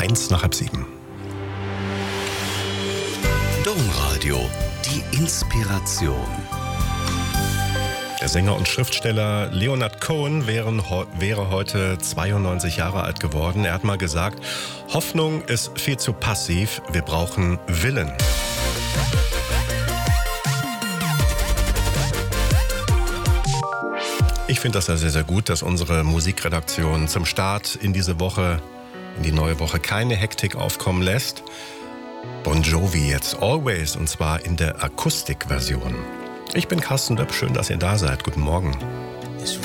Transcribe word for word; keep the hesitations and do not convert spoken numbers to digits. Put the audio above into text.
eins nach halb sieben. Domradio, die Inspiration. Der Sänger und Schriftsteller Leonard Cohen wären, wäre heute zweiundneunzig Jahre alt geworden. Er hat mal gesagt, Hoffnung ist viel zu passiv, wir brauchen Willen. Ich finde das ja sehr, sehr gut, dass unsere Musikredaktion zum Start in diese Woche, in die neue Woche, keine Hektik aufkommen lässt. Bon Jovi jetzt Always, und zwar in der Akustikversion. Ich bin Carsten Döpp, schön, dass ihr da seid. Guten Morgen.